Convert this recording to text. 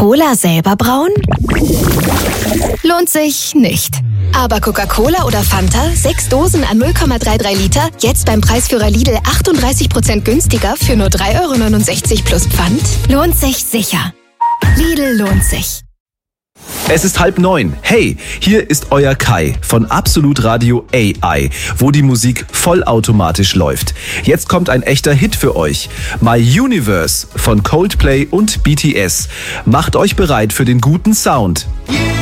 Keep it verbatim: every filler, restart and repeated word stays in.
Cola selber brauen? Lohnt sich nicht. Aber Coca-Cola oder Fanta, sechs Dosen an null Komma dreiunddreißig Liter, jetzt beim Preisführer Lidl achtunddreißig Prozent günstiger für nur drei Euro neunundsechzig plus Pfand? Lohnt sich sicher. Lidl lohnt sich. Es ist halb neun. Hey, hier ist euer Kai von Absolut Radio A I, wo die Musik vollautomatisch läuft. Jetzt kommt ein echter Hit für euch. My Universe von Coldplay und B T S. Macht euch bereit für den guten Sound. Yeah.